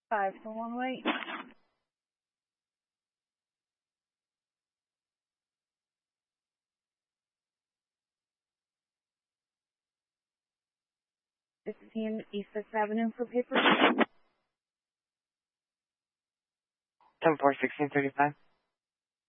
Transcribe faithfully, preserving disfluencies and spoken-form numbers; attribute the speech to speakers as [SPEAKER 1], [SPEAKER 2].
[SPEAKER 1] Five for one wait. Fifteen East Fifth Avenue for paper.
[SPEAKER 2] Ten four sixteen thirty five.